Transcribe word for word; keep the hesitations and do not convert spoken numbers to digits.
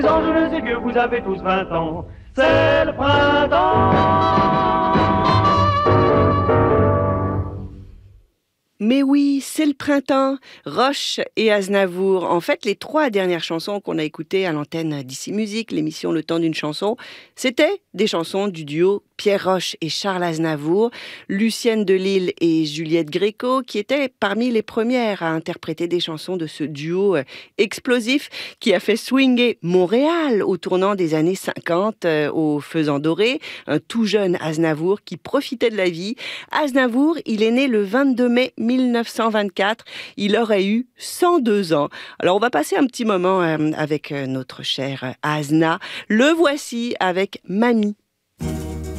Les anges, jeunes et vieux, vous avez tous vingt ans, c'est le printemps. Mais oui, c'est le printemps, Roche et Aznavour. En fait, les trois dernières chansons qu'on a écoutées à l'antenne d'Ici Musique, l'émission Le Temps d'une chanson, c'était des chansons du duo Pierre Roche et Charles Aznavour, Lucienne Delille et Juliette Gréco, qui étaient parmi les premières à interpréter des chansons de ce duo explosif qui a fait swinger Montréal au tournant des années cinquante au Faisan Doré, un tout jeune Aznavour qui profitait de la vie. Aznavour, il est né le vingt-deux mai mille neuf cent vingt-quatre, il aurait eu cent deux ans. Alors on va passer un petit moment avec notre cher Azna. Le voici avec Mamie.